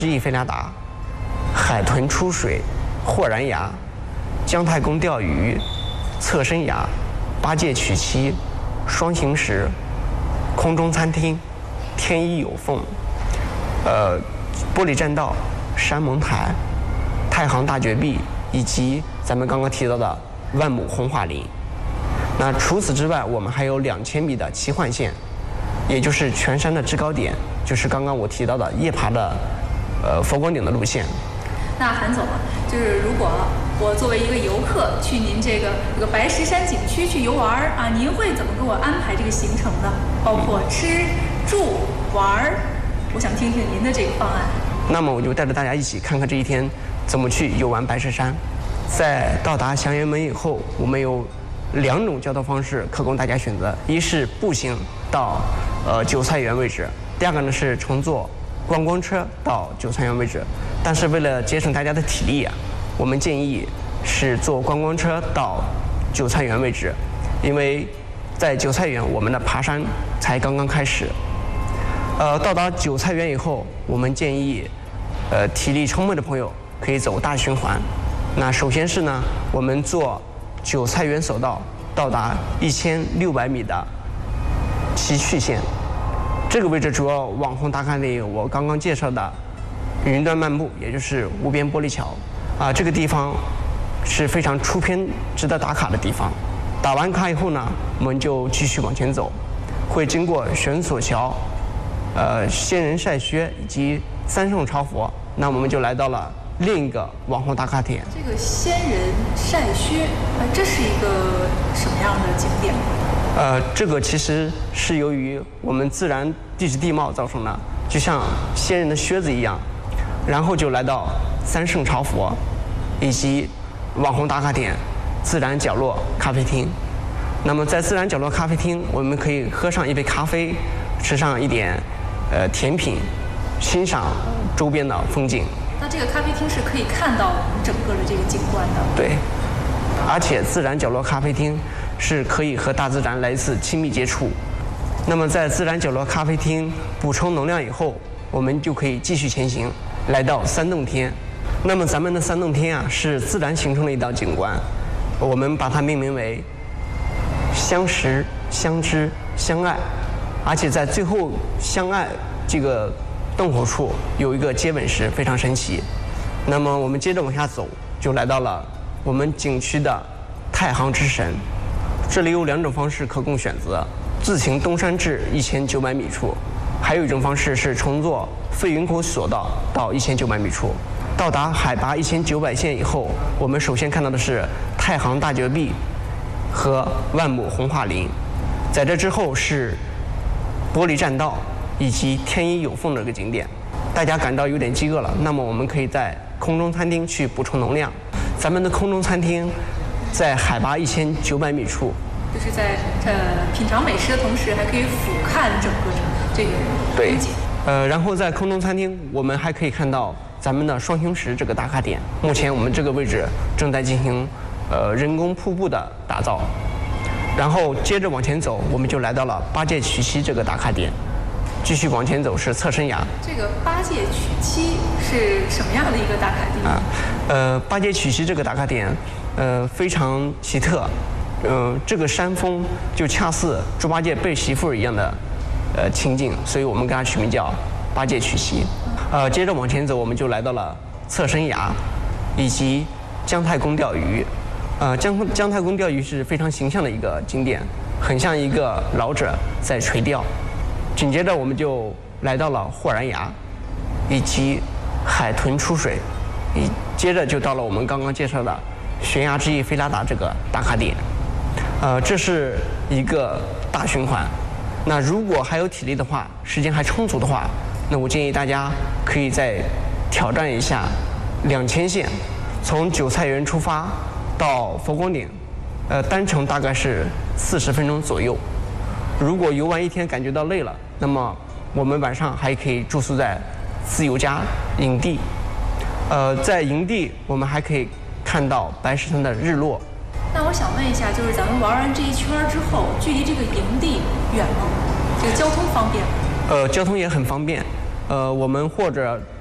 翼飞拉达、海豚出水、豁然崖、姜太公钓鱼、侧身崖、八戒取旗、双行石、空中餐厅、天衣有缝、玻璃栈道、山盟台、太行大绝壁，以及咱们刚刚提到的万亩红桦林。那除此之外，我们还有2000米的奇幻线，也就是全山的制高点，就是刚刚我提到的夜爬的佛光顶的路线。 那韩总啊，就是如果我作为一个游客去您这个白石山景区去游玩啊，您会怎么给我安排这个行程呢？包括吃、住、玩，我想听听您的这个方案。 那么我就带着大家一起看看这一天怎么去游玩白石山。在到达祥云门以后，我们有2种交通方式可供大家选择，一是步行到韭菜园位置，第二个呢是乘坐观光车到韭菜园位置。但是为了节省大家的体力啊，我们建议是坐观光车到韭菜园位置，因为在韭菜园我们的爬山才刚刚开始。到达韭菜园以后，我们建议体力充沛的朋友可以走大循环。那首先是呢，我们坐韭菜园索道到达1600米的奇趣线，这个位置主要网红打卡点有我刚刚介绍的云端漫步，也就是无边玻璃桥啊，这个地方是非常出片值得打卡的地方。打完卡以后呢，我们就继续往前走，会经过悬索桥、仙人晒靴以及三圣朝佛，那我们就来到了另一个网红打卡点。 这个仙人晒靴，这是一个什么样的景点？ 这个其实是由于我们自然地质地貌造成的，就像仙人的靴子一样。然后就来到三圣朝佛，以及网红打卡点自然角落咖啡厅。那么在自然角落咖啡厅，我们可以喝上一杯咖啡，吃上一点甜品，欣赏周边的风景。 那这个咖啡厅是可以看到整个的这个景观的。 对，而且自然角落咖啡厅是可以和大自然来一次亲密接触。那么在自然角落咖啡厅补充能量以后，我们就可以继续前行，来到三洞天。那么咱们的三洞天啊，是自然形成的一道景观，我们把它命名为相识、相知、相爱，而且在最后相爱这个洞口处有一个接吻石，非常神奇。那么我们接着往下走，就来到了我们景区的太行之神。这里有2种方式可供选择：自行登山至1900米处，还有一种方式是乘坐飞云口索道到1900米处。到达海拔1900线以后，我们首先看到的是太行大绝壁和万亩红桦林，在这之后是玻璃栈道以及天衣有缝的这个景点。大家感到有点饥饿了，那么我们可以在空中餐厅去补充能量。咱们的空中餐厅在海拔1900米处， 就是在品尝美食的同时，还可以俯瞰整个这个风景。 然后在空中餐厅，我们还可以看到咱们的双星石这个打卡点。目前我们这个位置正在进行人工瀑布的打造。然后接着往前走，我们就来到了八戒取旗这个打卡点。继续往前走是侧身崖。 这个八戒取旗是什么样的一个打卡地？ 八戒取旗这个打卡点，非常奇特。这个山峰就恰似猪八戒背媳妇一样的情景，所以我们给它取名叫八戒取旗。接着往前走，我们就来到了侧身崖，以及姜太公钓鱼。姜太公钓鱼是非常形象的一个景点，很像一个老者在垂钓。紧接着我们就来到了豁然崖，以及海豚出水，接着就到了我们刚刚介绍的悬崖之翼飞拉达这个打卡点。这是一个大循环。那如果还有体力的话，时间还充足的话，那我建议大家可以再挑战一下2000线，从韭菜园出发到佛光顶，单程大概是40分钟左右。如果游玩一天感觉到累了，那么我们晚上还可以住宿在自由家营地。在营地我们还可以看到白石山的日落。 那我想问一下，就是咱们玩完这一圈之后，距离这个营地远吗？这个交通方便吗？ 交通也很方便。我们或者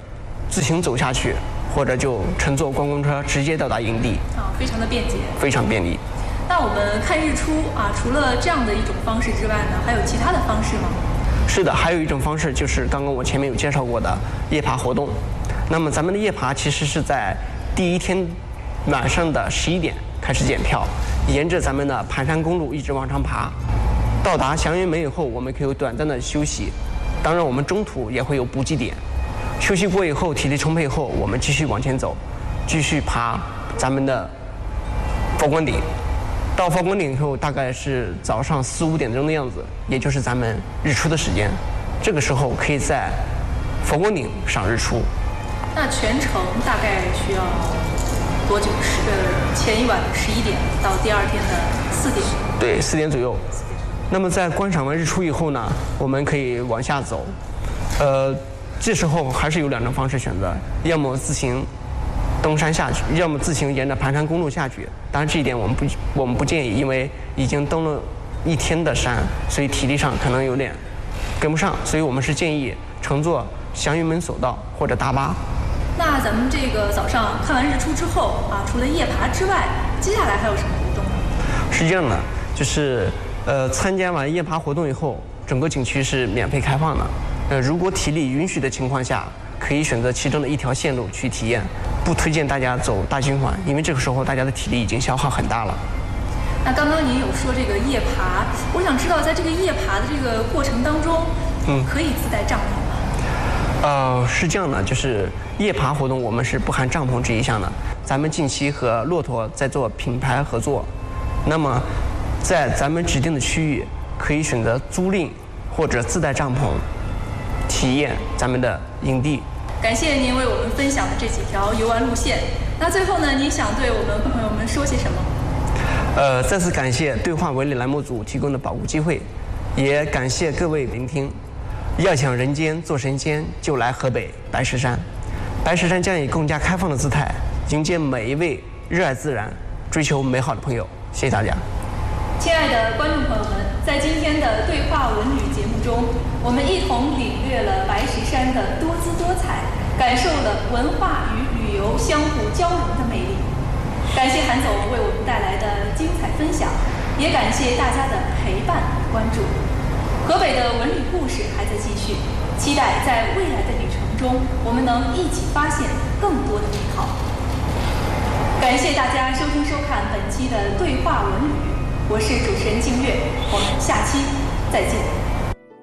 自行走下去，或者就乘坐观光车直接到达营地。 非常的便捷， 非常便利。 那我们看日出除了这样的一种方式之外呢，还有其他的方式吗？ 是的，还有一种方式就是刚刚我前面有介绍过的夜爬活动。那么咱们的夜爬其实是在第一天晚上的11点开始检票，沿着咱们的盘山公路一直往上爬，到达祥云门以后，我们可以有短暂的休息。当然，我们中途也会有补给点。休息过以后，体力充沛后，我们继续往前走，继续爬咱们的佛光顶。到佛光顶以后，大概是早上4、5点钟的样子，也就是咱们日出的时间。这个时候可以在佛光顶赏日出。 那全程大概需要多久？前一晚的11点到第二天的4点。 对，4点左右。那么在观赏完日出以后呢，我们可以往下走。这时候还是有2种方式选择，要么自行登山下去，要么自行沿着盘山公路下去。当然这一点我们不建议，因为已经登了1天的山，所以体力上可能有点跟不上，所以我们是建议乘坐祥云门索道或者大巴。 那咱们这个早上看完日出之后除了夜爬之外，接下来还有什么活动呢？ 是这样的，就是参加完夜爬活动以后，整个景区是免费开放的。如果体力允许的情况下，可以选择其中的一条线路去体验，不推荐大家走大循环，因为这个时候大家的体力已经消耗很大了。 那刚刚您有说这个夜爬，我想知道在这个夜爬的这个过程当中，可以自带帐篷吗？ 是这样的，就是夜爬活动我们是不含帐篷这一项的。咱们近期和骆驼在做品牌合作，那么在咱们指定的区域可以选择租赁或者自带帐篷体验咱们的营地。 感谢您为我们分享的这几条游玩路线。那最后呢，您想对我们朋友们说些什么？ 再次感谢对话文旅栏目组提供的宝贵机会，也感谢各位聆听。要想人间做神仙，就来河北白石山。白石山将以更加开放的姿态迎接每一位热爱自然、追求美好的朋友。谢谢大家。 亲爱的观众朋友们，在今天的对话文旅节目中，我们一同领略了白石山的多姿多彩，感受了文化与旅游相互交融的魅力。感谢韩总为我们带来的精彩分享，也感谢大家的陪伴与关注。河北的文旅故事还在继续，期待在未来的旅程中，我们能一起发现更多的美好。感谢大家收听收看本期的对话文旅，我是主持人静月，我们下期再见。